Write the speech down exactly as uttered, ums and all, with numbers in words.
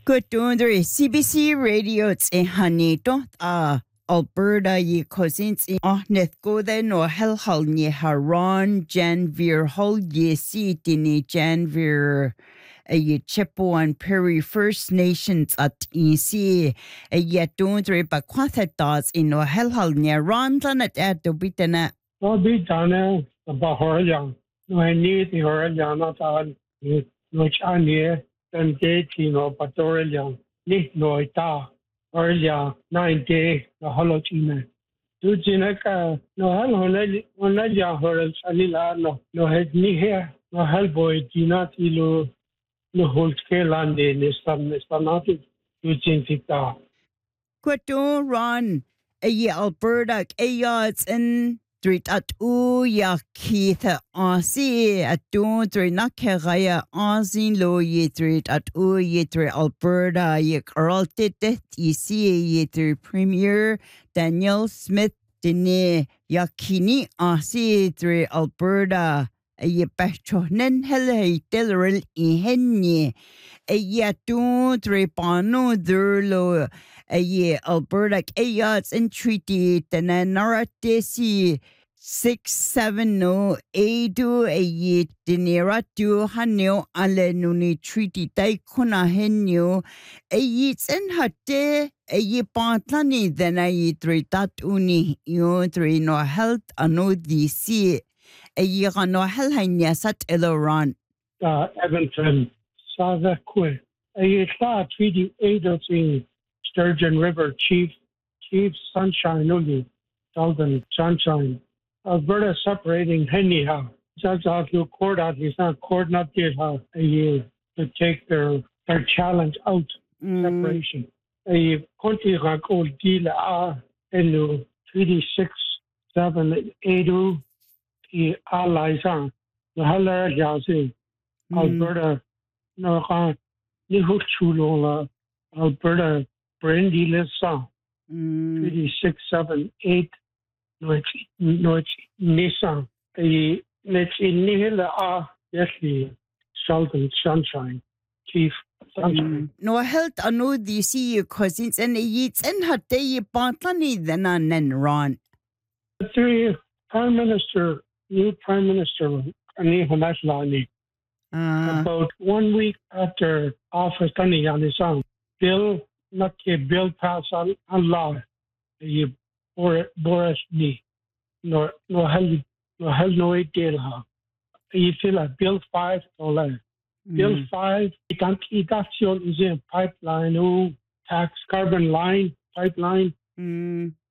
Good doing C B C Radio it's a honey don't uh Alberta ye cousins in Ohneth go then no hell hall ni haron Janvier hall ye see dini Janvier a ye Chippewa and Perry First Nations at E C a yet don't re ba kwatha dots in no hell hall ni ron at at the bitana. No be done about her young. No I need the her young not on no chanie and gate no but her young. Ni no ta her young nine day the hollow chine. Do jinaka no hello on that young her salila no no head ni here no hellboy dina tilo no whole scale and the some stanatic do jinta. Good do ron a ye Alberta a yards in Street at o ya Keith Aussie at don't three Nakaya Aussie low ye street at o ye three Alberta ye Carl did it ye see ye three Premier Daniel Smith dine Yakini Aussie three Alberta a ye becho nen helle delril i henye a ye don't three pano durlo a ye Alberta a yards and treaty then a naratesi six seven no eight do a ye dinera do hanyo ale nuni treaty dai kuna henyo a ye en hatte a ye pantlani then a ye three tat uni yo three no health ano D C a ye no hel hanya sat eloran uh Edmonton Saga Quay. A saw treaty eight of the Sturgeon River Chief Chief Sunshine Uli Dalton Sunshine. Alberta separating anyhow. Just out to court out he's not court not did how a year to take their their challenge out mm. separation. A country like old deal are in treaty six, seven, eight the allies on the Heller Jazzy. Alberta no kan ni ho chulo Alberta brandy lesa treaty six, seven, eight no no Nissan the next in Nihila are yes the Southern Sunshine Chief Sunshine. Mm. No health ano D C cousins and it's in her day pantlani then and ron. The three Prime Minister new Prime Minister Ani Hamashlani Uh, about one week after office coming on his own, bill not a bill pass on, on law. You Boris ni no no hell no hell no deal ha. You feel like bill five dollar. Mm. Bill five identification is a pipeline who tax carbon line pipeline. Mm.